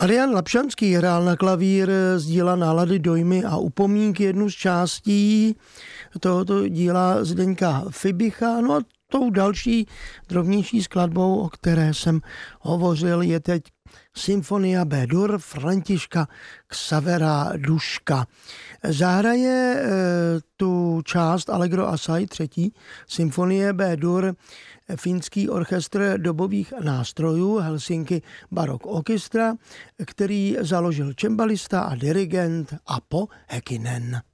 Adrian Lapšanský hrál na klavír z díla Nálady, dojmy a upomínky, jednu z částí tohoto díla Zdeňka Fibicha. No a tou další drobnější skladbou, o které jsem hovořil, je teď Symfonia B-dur Františka Xavera Duška. Zahraje tu část Allegro assai, třetí symfonie B-dur, finský orchestr dobových nástrojů Helsinki Baroque Orchestra, který založil cembalista a dirigent Apo Häkkinen.